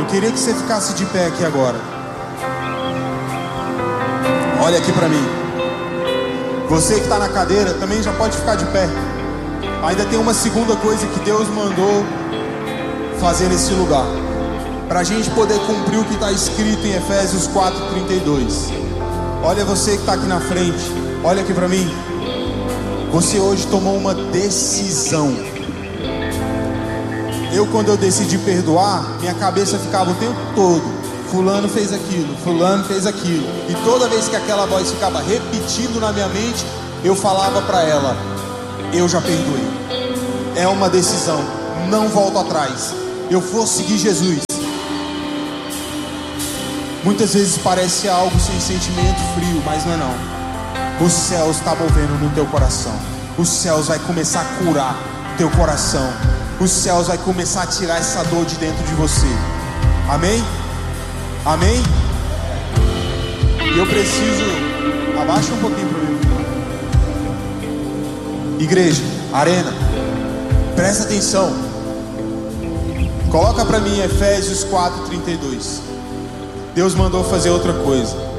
Eu queria que você ficasse de pé aqui agora. Olha aqui para mim. Você que está na cadeira também já pode ficar de pé. Ainda tem uma segunda coisa que Deus mandou fazer nesse lugar, para a gente poder cumprir o que está escrito em Efésios 4:32. Olha você que está aqui na frente. Olha aqui para mim. Você hoje tomou uma decisão. Quando eu decidi perdoar, minha cabeça ficava o tempo todo: fulano fez aquilo, fulano fez aquilo. E toda vez que aquela voz ficava repetindo na minha mente, eu falava para ela: eu já perdoei. É uma decisão, não volto atrás. Eu vou seguir Jesus. Muitas vezes parece algo sem sentimento, frio, mas não é não. Os céus estão movendo no teu coração. Os céus vai começar a curar teu coração. Os céus vai começar a tirar essa dor de dentro de você. Amém? Amém? E eu preciso... Abaixa um pouquinho para mim. Igreja, arena, presta atenção. Coloca para mim Efésios 4:32. Deus mandou fazer outra coisa.